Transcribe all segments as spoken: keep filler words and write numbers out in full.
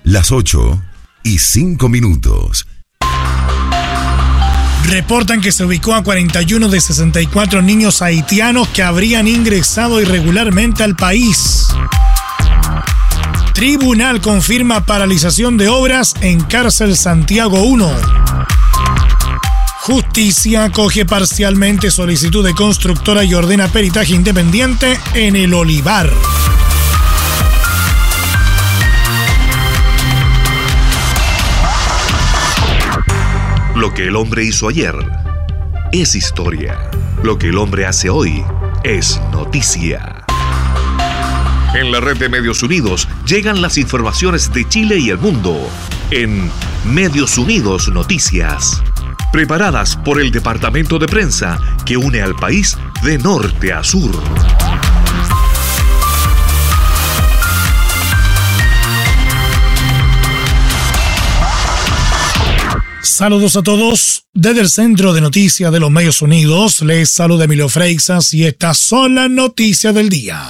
Las ocho y cinco minutos. Reportan que se ubicó a cuarenta y uno de sesenta y cuatro niños haitianos que habrían ingresado irregularmente al país. Tribunal confirma paralización de obras en Cárcel Santiago uno. Justicia acoge parcialmente solicitud de constructora y ordena peritaje independiente en El Olivar. Lo que el hombre hizo ayer es historia. Lo que el hombre hace hoy es noticia. En la red de Medios Unidos llegan las informaciones de Chile y el mundo en Medios Unidos Noticias, preparadas por el departamento de prensa que une al país de norte a sur. Saludos a todos. Desde el Centro de Noticias de los Medios Unidos, les saluda Emilio Freixas y estas son las noticias del día.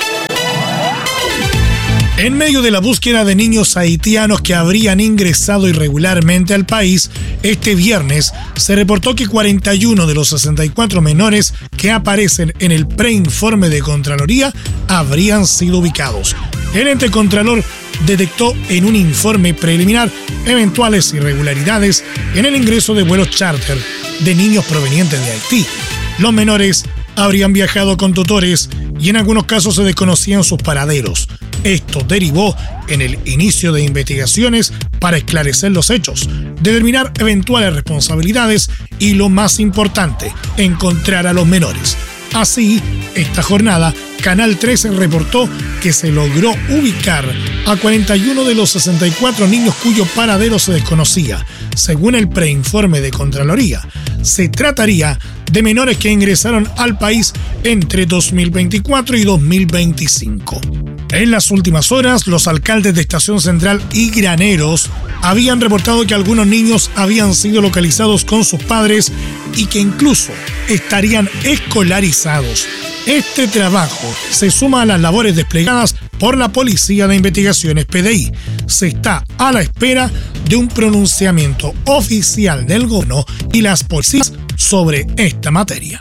En medio de la búsqueda de niños haitianos que habrían ingresado irregularmente al país, este viernes se reportó que cuarenta y uno de los sesenta y cuatro menores que aparecen en el preinforme de Contraloría habrían sido ubicados. El ente Contralor detectó en un informe preliminar eventuales irregularidades en el ingreso de vuelos charter de niños provenientes de Haití. Los menores habrían viajado con tutores y en algunos casos se desconocían sus paraderos. Esto derivó en el inicio de investigaciones para esclarecer los hechos, determinar eventuales responsabilidades y, lo más importante, encontrar a los menores. Así, esta jornada, Canal trece reportó que se logró ubicar a cuarenta y uno de los sesenta y cuatro niños cuyo paradero se desconocía. Según el preinforme de Contraloría, se trataría de menores que ingresaron al país entre dos mil veinticuatro y dos mil veinticinco. En las últimas horas, los alcaldes de Estación Central y Graneros habían reportado que algunos niños habían sido localizados con sus padres y que incluso estarían escolarizados. Este trabajo se suma a las labores desplegadas por la Policía de Investigaciones P D I. Se está a la espera de un pronunciamiento oficial del gobierno y las policías sobre esta materia.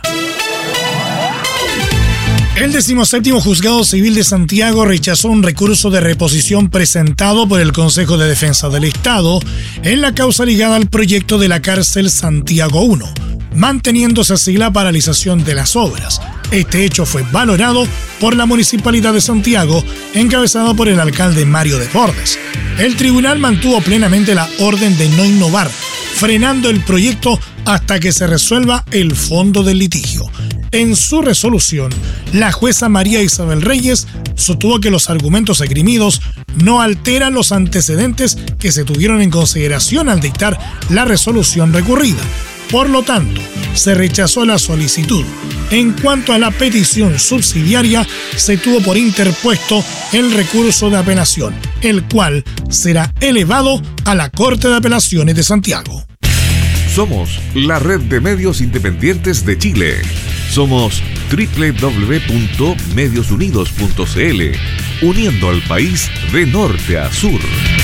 El decimoséptimo Juzgado Civil de Santiago rechazó un recurso de reposición presentado por el Consejo de Defensa del Estado en la causa ligada al proyecto de la Cárcel Santiago uno, manteniéndose así la paralización de las obras. Este hecho fue valorado por la Municipalidad de Santiago, encabezado por el alcalde Mario Desbordes. El tribunal mantuvo plenamente la orden de no innovar, frenando el proyecto hasta que se resuelva el fondo del litigio. En su resolución, la jueza María Isabel Reyes sostuvo que los argumentos esgrimidos no alteran los antecedentes que se tuvieron en consideración al dictar la resolución recurrida. Por lo tanto, se rechazó la solicitud. En cuanto a la petición subsidiaria, se tuvo por interpuesto el recurso de apelación, el cual será elevado a la Corte de Apelaciones de Santiago. Somos la red de medios independientes de Chile. Somos doble u doble u doble u punto medios unidos punto c l, uniendo al país de norte a sur.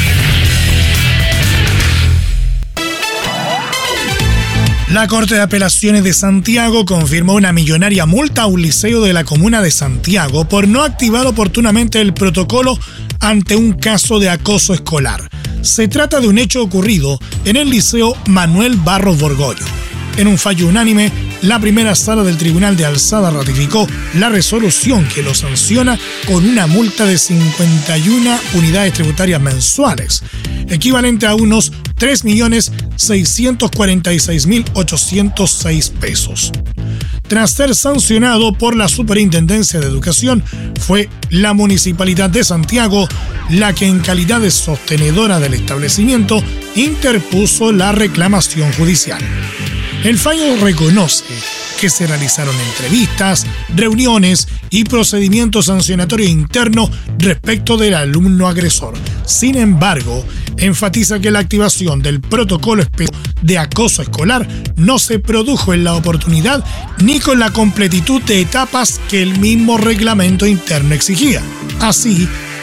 La Corte de Apelaciones de Santiago confirmó una millonaria multa a un liceo de la comuna de Santiago por no activar oportunamente el protocolo ante un caso de acoso escolar. Se trata de un hecho ocurrido en el Liceo Manuel Barros Borgoño. En un fallo unánime, la primera sala del Tribunal de Alzada ratificó la resolución que lo sanciona con una multa de cincuenta y una unidades tributarias mensuales, equivalente a unos tres millones seiscientos cuarenta y seis mil ochocientos seis pesos. Tras ser sancionado por la Superintendencia de Educación, fue la Municipalidad de Santiago la que, en calidad de sostenedora del establecimiento, interpuso la reclamación judicial. El fallo reconoce que se realizaron entrevistas, reuniones y procedimientos sancionatorios internos respecto del alumno agresor. Sin embargo, enfatiza que la activación del protocolo de acoso escolar no se produjo en la oportunidad ni con la completitud de etapas que el mismo reglamento interno exigía. Así,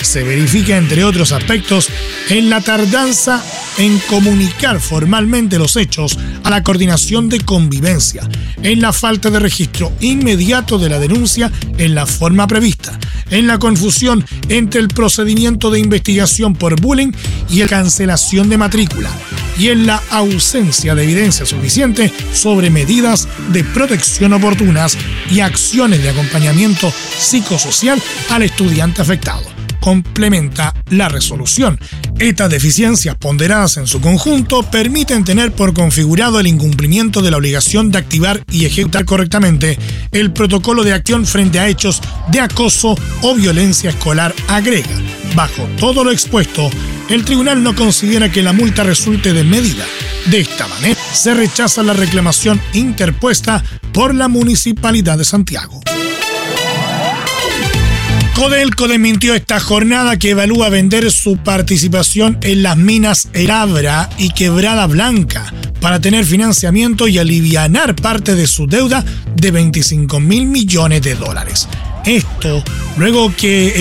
se verifica, entre otros aspectos, en la tardanza en comunicar formalmente los hechos a la coordinación de convivencia, en la falta de registro inmediato de la denuncia en la forma prevista, en la confusión entre el procedimiento de investigación por bullying y la cancelación de matrícula, y en la ausencia de evidencia suficiente sobre medidas de protección oportunas y acciones de acompañamiento psicosocial al estudiante afectado. Complementa la resolución. Estas deficiencias ponderadas en su conjunto permiten tener por configurado el incumplimiento de la obligación de activar y ejecutar correctamente el protocolo de acción frente a hechos de acoso o violencia escolar, agrega. Bajo todo lo expuesto, el tribunal no considera que la multa resulte de medida. De esta manera, se rechaza la reclamación interpuesta por la Municipalidad de Santiago. Codelco desmintió esta jornada que evalúa vender su participación en las minas El Abra y Quebrada Blanca para tener financiamiento y alivianar parte de su deuda de veinticinco mil millones de dólares. Esto luego que